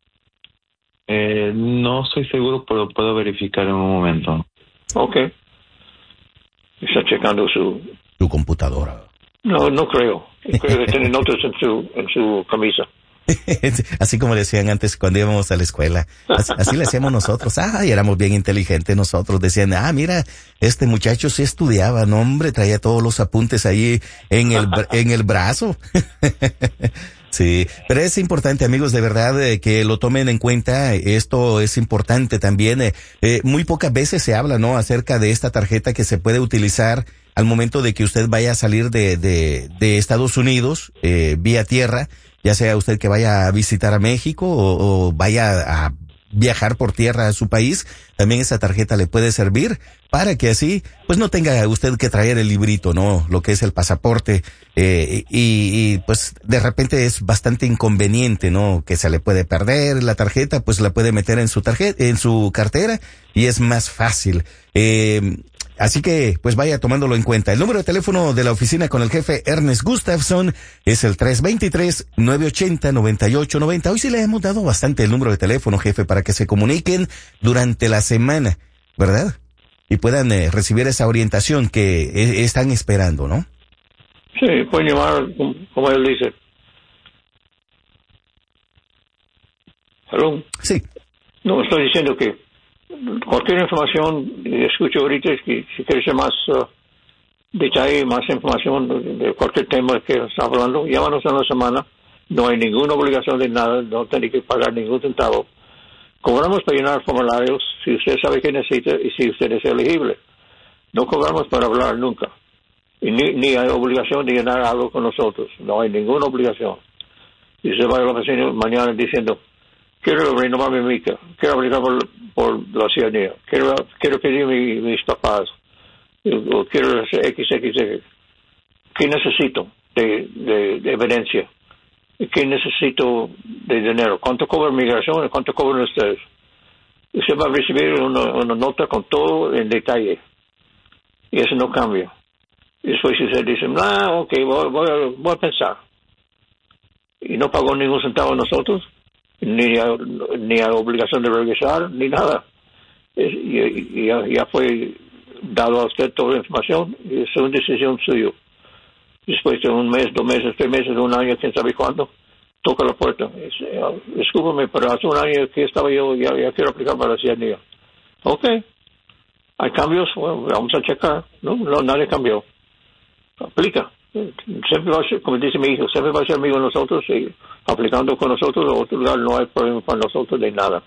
No estoy seguro, pero puedo verificar en un momento. Ok. Está checando su computadora. No creo. Creo que tiene notas en su camisa. Así como decían antes cuando íbamos a la escuela. Así le hacíamos nosotros. Y éramos bien inteligentes nosotros. Decían, mira, este muchacho sí estudiaba, no hombre, traía todos los apuntes ahí en el brazo. Sí, pero es importante, amigos, de verdad, que lo tomen en cuenta. Esto es importante también. Muy pocas veces se habla, ¿no?, acerca de esta tarjeta que se puede utilizar al momento de que usted vaya a salir de Estados Unidos, vía tierra, ya sea usted que vaya a visitar a México o vaya a viajar por tierra a su país. También esa tarjeta le puede servir para que así, pues no tenga usted que traer el librito, ¿no?, lo que es el pasaporte, y pues de repente es bastante inconveniente, ¿no?, que se le puede perder la tarjeta, pues la puede meter en su cartera y es más fácil. Así que, pues vaya tomándolo en cuenta. El número de teléfono de la oficina con el jefe Ernest Gustafson es el 323-980-9890. Hoy sí le hemos dado bastante el número de teléfono, jefe, para que se comuniquen durante la semana, ¿verdad? Y puedan recibir esa orientación que están esperando, ¿no? Sí, pueden llamar, como él dice. ¿Aló? Sí. No, estoy diciendo que cualquier información, escucho ahorita, si quieres más detalle, más información de cualquier tema que está hablando, llámanos en la semana. No hay ninguna obligación de nada, no tiene que pagar ningún centavo. Cobramos para llenar formularios si usted sabe que necesita y si usted es elegible. No cobramos para hablar nunca. Y ni hay obligación de llenar algo con nosotros. No hay ninguna obligación. Y usted va a la oficina mañana diciendo, quiero renovar mi mica, quiero aplicar por la ciudadanía, quiero pedir mis papás, o quiero hacer XXX. ¿Qué necesito de evidencia? ¿Qué necesito de dinero? ¿Cuánto cobra migración y cuánto cobran ustedes? Usted va a recibir una nota con todo en detalle. Y eso no cambia. Y después usted dice, ok, voy a pensar. Y no pagó ningún centavo a nosotros, ni a obligación de regresar, ni nada. Ya fue dado a usted toda la información y es una decisión suya. Después de un mes, 2 meses, 3 meses, 1 año, quién sabe cuándo, toca la puerta. Discúlpame, pero hace 1 año que estaba yo, ya quiero aplicar para la ciudadanía. Ok. ¿Hay cambios? Bueno, vamos a checar. No, nadie cambió. Aplica. Siempre va a ser, como dice mi hijo, siempre va a ser amigo de nosotros y aplicando con nosotros a otro lugar no hay problema para nosotros de nada.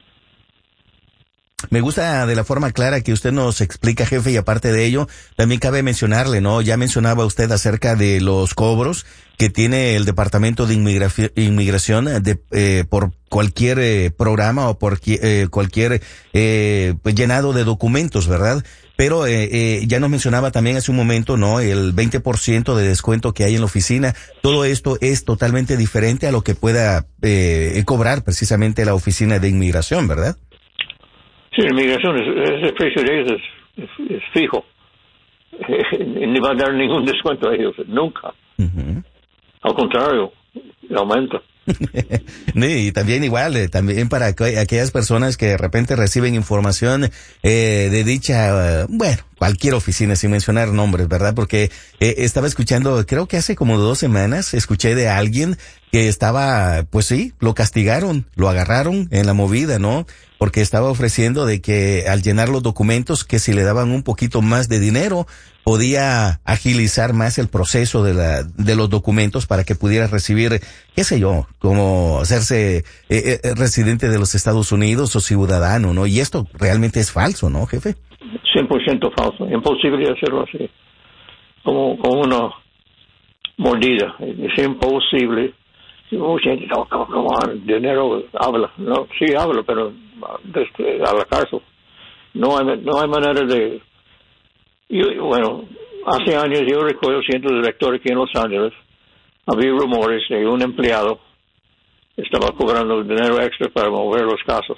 Me gusta de la forma clara que usted nos explica, jefe, y aparte de ello, también cabe mencionarle, ¿no? Ya mencionaba usted acerca de los cobros que tiene el Departamento de Inmigración por cualquier programa o por cualquier pues llenado de documentos, ¿verdad? Pero ya nos mencionaba también hace un momento, ¿no?, el 20% de descuento que hay en la oficina. Todo esto es totalmente diferente a lo que pueda cobrar precisamente la oficina de inmigración, ¿verdad? Sí, la inmigración, ese precio de ellos es fijo. Ni va a dar ningún descuento a ellos, nunca. Uh-huh. Al contrario, aumenta. Y también igual, también para aquellas personas que de repente reciben información de dicha, cualquier oficina, sin mencionar nombres, ¿verdad? Porque estaba escuchando, creo que hace como 2 semanas, escuché de alguien que estaba, pues sí, lo castigaron, lo agarraron en la movida, ¿no? Porque estaba ofreciendo de que al llenar los documentos, que si le daban un poquito más de dinero, podía agilizar más el proceso de los documentos para que pudiera recibir, qué sé yo, como hacerse residente de los Estados Unidos o ciudadano, ¿no? Y esto realmente es falso, ¿no, jefe? 100% falso. Imposible hacerlo así. Como una mordida. Es imposible. Mucha gente, no, dinero habla. No, sí habla, pero a la cárcel. No hay manera de... Bueno, hace años yo recuerdo siendo director aquí en Los Ángeles, había rumores de un empleado estaba cobrando dinero extra para mover los casos.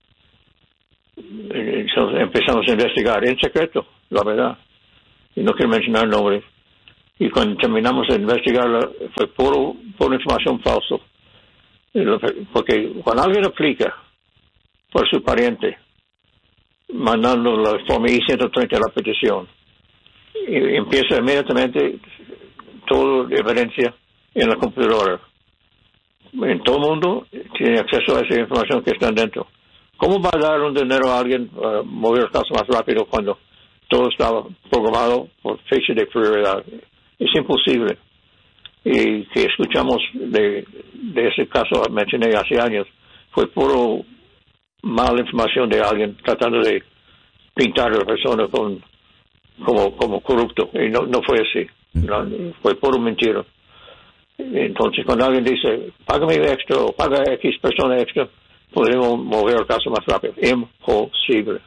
Entonces empezamos a investigar en secreto, la verdad, y no quiero mencionar nombres. Y cuando terminamos de investigar, fue pura información falsa. Porque cuando alguien aplica por su pariente, mandando la forma I-130 a la petición, y empieza inmediatamente toda la evidencia en la computadora. En todo el mundo tiene acceso a esa información que está dentro. ¿Cómo va a dar un dinero a alguien para mover el caso más rápido cuando todo estaba programado por fecha de prioridad? Es imposible. Y que escuchamos de ese caso, mencioné hace años, fue puro mala información de alguien tratando de pintar a la persona como corrupto. Y no fue así. No, fue puro mentira. Entonces, cuando alguien dice, págame extra o paga X persona extra, podemos mover el caso más rápido. Imposible.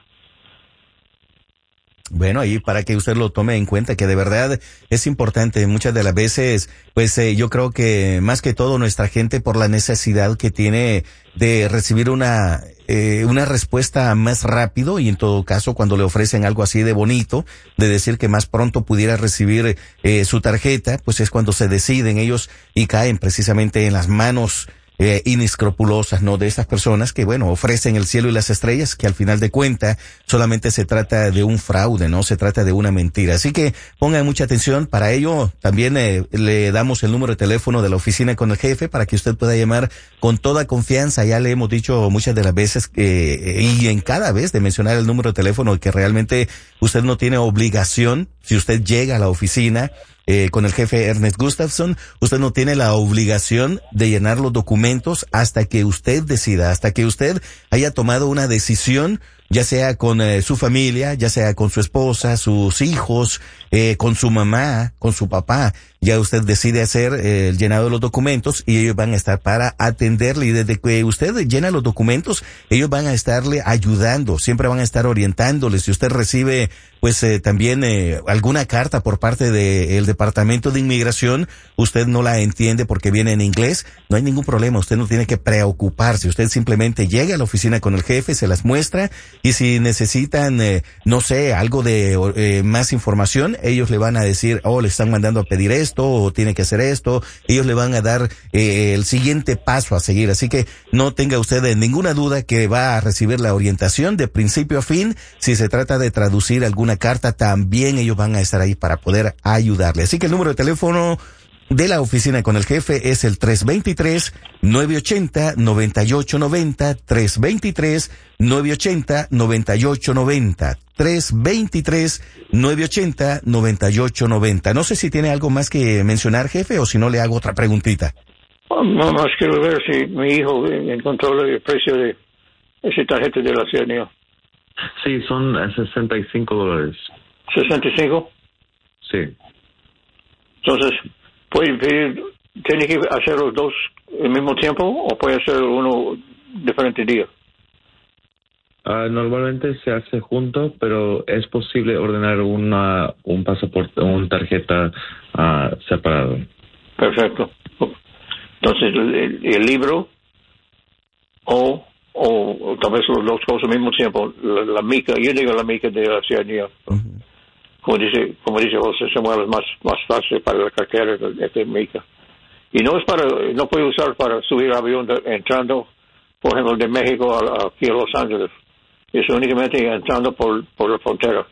Bueno, ahí para que usted lo tome en cuenta, que de verdad es importante. Muchas de las veces, pues yo creo que más que todo nuestra gente, por la necesidad que tiene de recibir una respuesta más rápido, y en todo caso cuando le ofrecen algo así de bonito, de decir que más pronto pudiera recibir su tarjeta, pues es cuando se deciden ellos y caen precisamente en las manos inescrupulosas, ¿no? De estas personas que, bueno, ofrecen el cielo y las estrellas, que al final de cuentas solamente se trata de un fraude, ¿no? Se trata de una mentira. Así que pongan mucha atención. Para ello, también le damos el número de teléfono de la oficina con el jefe para que usted pueda llamar con toda confianza. Ya le hemos dicho muchas de las veces y en cada vez de mencionar el número de teléfono, que realmente usted no tiene obligación, si usted llega a la oficina con el jefe Ernest Gustafson, usted no tiene la obligación de llenar los documentos hasta que usted decida, hasta que usted haya tomado una decisión, ya sea con su familia, ya sea con su esposa, sus hijos, con su mamá, con su papá. Ya usted decide hacer el llenado de los documentos y ellos van a estar para atenderle. Y desde que usted llena los documentos, ellos van a estarle ayudando, siempre van a estar orientándole. Si usted recibe, pues también alguna carta por parte del Departamento de Inmigración, usted no la entiende porque viene en inglés, no hay ningún problema, usted no tiene que preocuparse. Usted simplemente llega a la oficina con el jefe, se las muestra, y si necesitan, no sé, algo de más información, ellos le van a decir, le están mandando a pedir esto, o tiene que hacer esto. Ellos le van a dar el siguiente paso a seguir. Así que no tenga usted ninguna duda que va a recibir la orientación de principio a fin. Si se trata de traducir alguna carta, también ellos van a estar ahí para poder ayudarle. Así que el número de teléfono de la oficina con el jefe es el 323-980-9890, 323-980-9890, 323-980-9890. No sé si tiene algo más que mencionar, jefe, o si no le hago otra preguntita. No más quiero ver si mi hijo encontró el precio de esa tarjeta de la ciudadanía. Sí, son $65. ¿65? Sí. Entonces, ¿puede pedir, tiene que hacer los dos al mismo tiempo o puede hacer uno diferente día? Normalmente se hace junto, pero es posible ordenar un pasaporte o una tarjeta separado. Perfecto. Entonces, el libro o tal vez las dos cosas al mismo tiempo. La mica, yo digo la mica de la ciudadanía. Uh-huh. Como dice José Samuel, es más fácil para la cartera de mica. Y no puede usar para subir el avión entrando, por ejemplo, de México aquí a Los Ángeles. Es únicamente entrando por la frontera.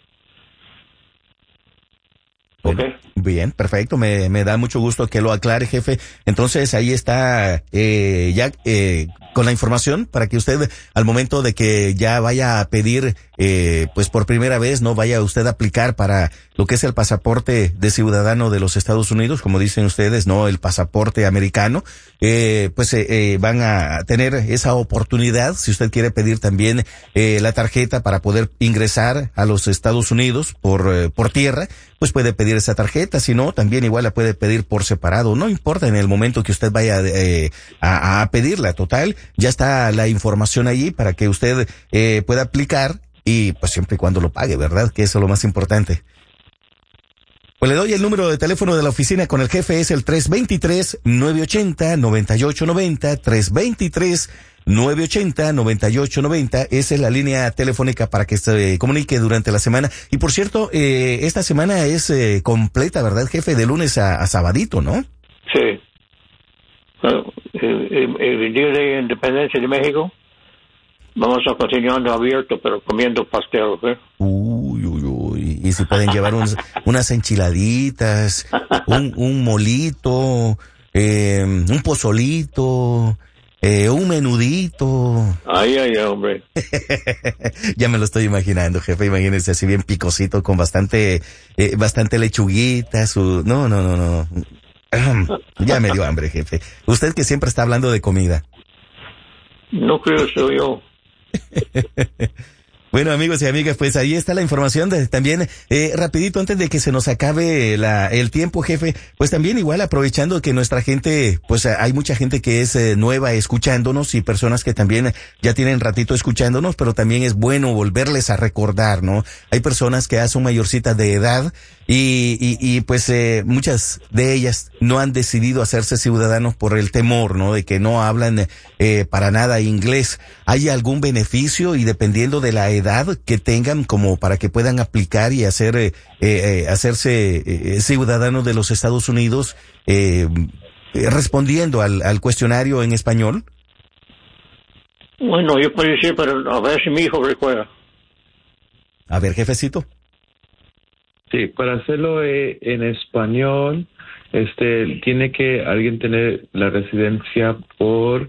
Okay. Bien, perfecto. Me da mucho gusto que lo aclare, jefe. Entonces ahí está con la información para que usted, al momento de que ya vaya a pedir, pues por primera vez, no vaya usted a aplicar para lo que es el pasaporte de ciudadano de los Estados Unidos, como dicen ustedes, no el pasaporte americano, pues van a tener esa oportunidad. Si usted quiere pedir también la tarjeta para poder ingresar a los Estados Unidos por tierra, pues puede pedir esa tarjeta. Si no, también igual la puede pedir por separado. No importa en el momento que usted vaya a pedirla. Total, ya está la información allí para que usted pueda aplicar y pues siempre y cuando lo pague, ¿verdad? Que eso es lo más importante. Pues le doy el número de teléfono de la oficina con el jefe, es el 323-980-9890, 323-980-9890, esa es la línea telefónica para que se comunique durante la semana. Y por cierto, esta semana es completa, ¿verdad, jefe? De lunes a sabadito, ¿no? Sí. El Día de Independencia de México, vamos a continuando abierto, pero comiendo pastel, ¿ok? Y si pueden llevar unas enchiladitas, un molito, un pozolito, un menudito. Ay, hombre. Ya me lo estoy imaginando, jefe, imagínense así bien picosito con bastante lechuguita, No. Ya me dio hambre, jefe. Usted que siempre está hablando de comida. No creo soy yo. Bueno, amigos y amigas, pues ahí está la información también, rapidito antes de que se nos acabe el tiempo, jefe, pues también igual aprovechando que nuestra gente, pues hay mucha gente que es nueva escuchándonos y personas que también ya tienen ratito escuchándonos, pero también es bueno volverles a recordar, ¿no? Hay personas que ya son mayorcitas de edad y pues muchas de ellas no han decidido hacerse ciudadanos por el temor, ¿no? De que no hablan para nada inglés. ¿Hay algún beneficio y dependiendo de la edad que tengan como para que puedan aplicar y hacerse ciudadanos de los Estados Unidos respondiendo al cuestionario en español? Bueno, yo puedo decir, pero a ver si mi hijo recuerda. A ver, jefecito. Sí, para hacerlo en español, tiene que alguien tener la residencia por...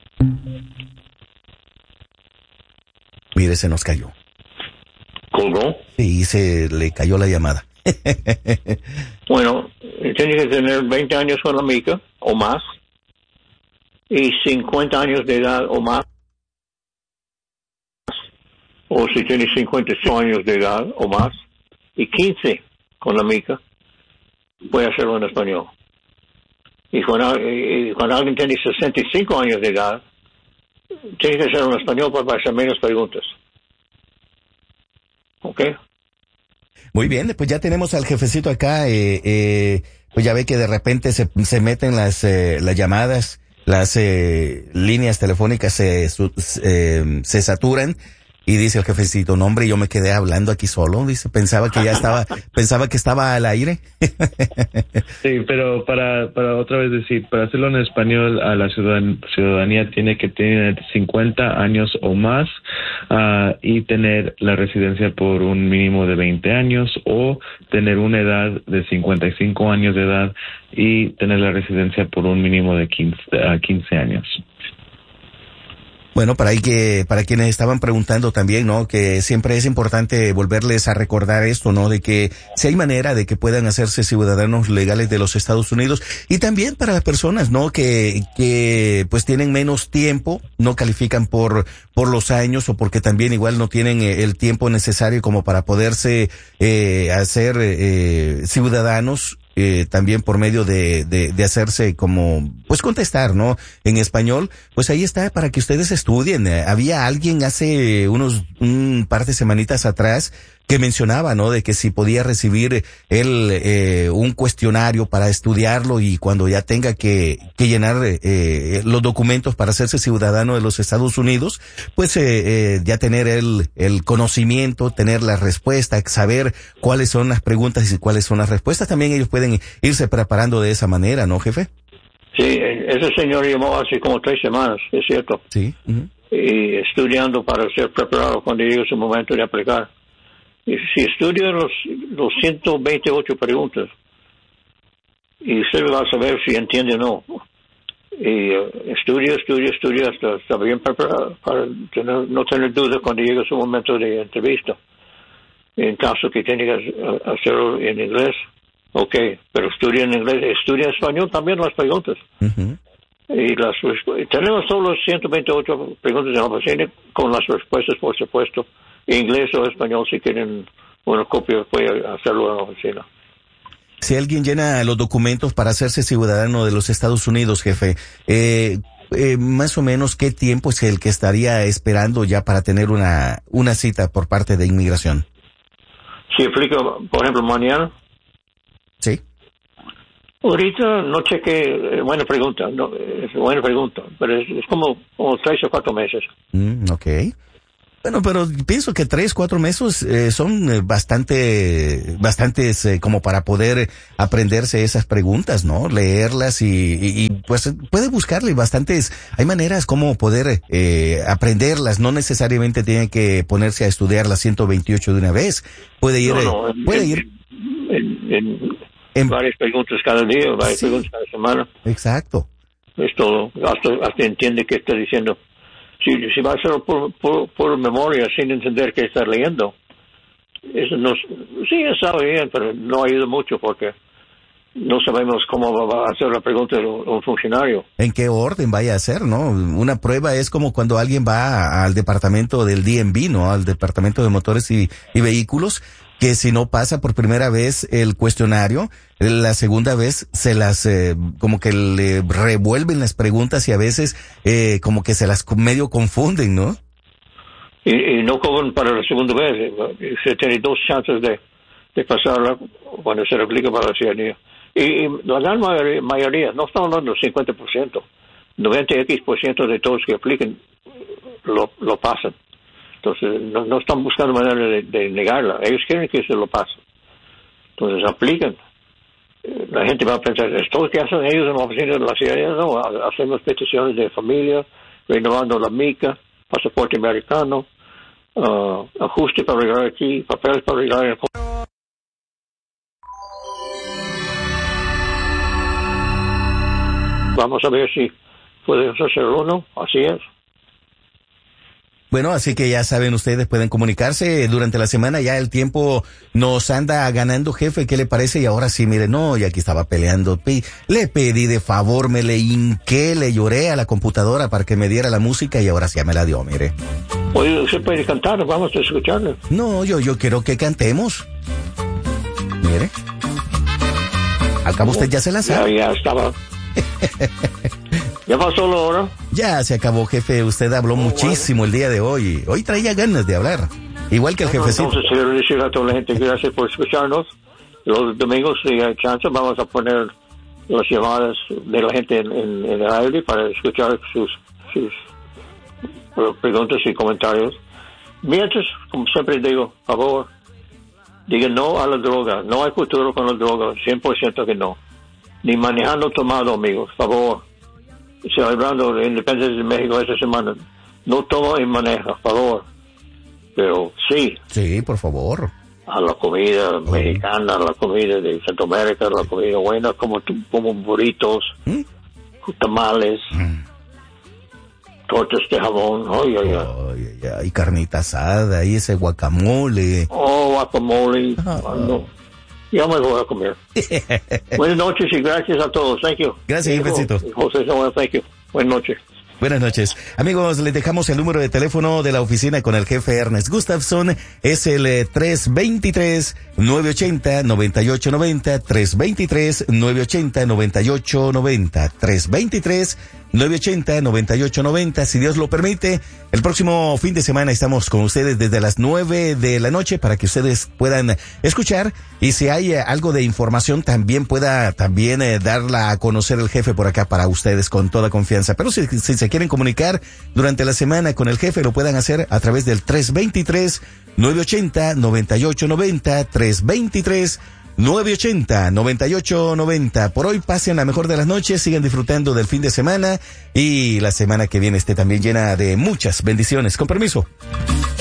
Mire, se nos cayó. ¿Colgó? Sí, se le cayó la llamada. Bueno, tiene que tener 20 años con la mica o más y 50 años de edad o más. O si tiene 55 años de edad o más y 15 con la mica, puede hacerlo en español. Y cuando alguien tiene 65 años de edad, tiene que hacerlo en español para hacer menos preguntas. ¿Ok? Muy bien, pues ya tenemos al jefecito acá, pues ya ve que de repente se meten las llamadas, las líneas telefónicas se saturan. Y dice el jefecito, no hombre, yo me quedé hablando aquí solo, dice, pensaba que estaba al aire. Sí, pero para otra vez decir, para hacerlo en español, a la ciudadanía tiene que tener 50 años o más y tener la residencia por un mínimo de 20 años o tener una edad de 55 años de edad y tener la residencia por un mínimo de 15 años. Bueno, para quienes estaban preguntando también, ¿no? Que siempre es importante volverles a recordar esto, ¿no? De que si hay manera de que puedan hacerse ciudadanos legales de los Estados Unidos y también para las personas, ¿no? Que pues tienen menos tiempo, no califican por los años o porque también igual no tienen el tiempo necesario como para poderse hacer ciudadanos. También por medio de hacerse como, pues contestar, ¿no? En español, pues ahí está para que ustedes estudien. Había alguien hace un par de semanitas atrás que mencionaba, ¿no? De que si podía recibir él un cuestionario para estudiarlo y cuando ya tenga que llenar los documentos para hacerse ciudadano de los Estados Unidos, pues ya tener el conocimiento, tener la respuesta, saber cuáles son las preguntas y cuáles son las respuestas. También ellos pueden irse preparando de esa manera, ¿no, jefe? Sí, ese señor llamó hace como 3 semanas, es cierto. Sí. Uh-huh. Y estudiando para ser preparado cuando llegue su momento de aplicar. Y si estudia los 128 preguntas, y usted va a saber si entiende o no. Y estudia hasta estar bien preparado para no tener dudas cuando llegue su momento de entrevista. En caso que tenga que hacerlo en inglés, ok, pero estudia en inglés, estudia en español también las preguntas. Uh-huh. Y tenemos todos los 128 preguntas en la oficina con las respuestas, por supuesto, en inglés o español. Si quieren una copia, puede hacerlo en la oficina. Si alguien llena los documentos para hacerse ciudadano de los Estados Unidos, jefe, más o menos qué tiempo es el que estaría esperando ya para tener una cita por parte de inmigración. Si aplico, por ejemplo, mañana. Sí. Ahorita no chequé, buena pregunta, no, es buena pregunta, pero es como 3 o 4 meses. Okay. Bueno, pero pienso que 3, 4 meses son bastantes como para poder aprenderse esas preguntas, ¿no? Leerlas y pues puede buscarle bastantes, hay maneras como poder aprenderlas, no necesariamente tiene que ponerse a estudiar las 128 de una vez, puede ir, en varias preguntas cada día, varias preguntas cada semana. Exacto. Es todo, hasta entiende qué está diciendo. Si va a hacerlo por memoria, sin entender qué está leyendo, eso no, sí, está bien, pero no ayuda mucho porque no sabemos cómo va a hacer la pregunta un funcionario. ¿En qué orden vaya a hacer, no? Una prueba es como cuando alguien va al departamento del DMV, ¿no? Al departamento de motores y vehículos, que si no pasa por primera vez el cuestionario, la segunda vez se las, como que le revuelven las preguntas y a veces, como que se las medio confunden, ¿no? Y no cobran para la segunda vez. Se tiene 2 chances de pasarla cuando se le aplica para la ciudadanía. Y la gran mayoría, no estamos hablando del 50%, 90% de todos que apliquen lo pasan. Entonces, no están buscando manera de negarla. Ellos quieren que se lo pasen. Entonces, aplican. La gente va a pensar, ¿esto que hacen ellos en la oficina de la ciudadanía? No, hacemos peticiones de familia, renovando la mica, pasaporte americano, ajuste para arreglar aquí, papeles para arreglar el... Vamos a ver si podemos hacerlo o no. Así es. Bueno, así que ya saben, ustedes pueden comunicarse durante la semana, ya el tiempo nos anda ganando, jefe, ¿qué le parece? Y ahora sí, mire, no, y aquí estaba peleando, le pedí de favor, me le hinqué, le lloré a la computadora para que me diera la música y ahora sí ya me la dio, mire. Oye, ¿usted puede cantar? Vamos a escucharle. No, yo quiero que cantemos. Mire. Al cabo usted ya se la sabe. Ya estaba. ¿Ya pasó la hora? Ya se acabó, jefe. Usted habló muchísimo el día de hoy. Hoy traía ganas de hablar. Igual que el jefecito. Entonces, quiero decir a toda la gente, gracias por escucharnos. Los domingos, si hay chance, vamos a poner las llamadas de la gente en el aire para escuchar sus preguntas y comentarios. Mientras, como siempre digo, por favor, digan no a la droga. No hay futuro con la droga. 100% que no. Ni manejando tomado, amigos. Por favor. Celebrando la independencia de México esta semana. No toma y maneja, por favor. Pero sí. Sí, por favor. A la comida mexicana, a la comida de Centroamérica, a la comida buena, como burritos, tamales, tortas de jamón. Y carnita asada, y ese guacamole. Guacamole. No. Ya me voy a comer. Buenas noches y gracias a todos. Thank you. Gracias, jefecito. José Samuel, thank you. Buenas noches. Buenas noches. Amigos, les dejamos el número de teléfono de la oficina con el jefe Ernest Gustafson. Es el 323-980-9890, 323-980-9890, 323-980-9890. Si Dios lo permite, el próximo fin de semana estamos con ustedes desde las 9 de la noche para que ustedes puedan escuchar y si hay algo de información también pueda darla a conocer el jefe por acá para ustedes con toda confianza. Pero si se quieren comunicar durante la semana con el jefe, lo puedan hacer a través del 323-980-9890, 323-980-9890. Por hoy pasen la mejor de las noches, sigan disfrutando del fin de semana y la semana que viene esté también llena de muchas bendiciones. Con permiso.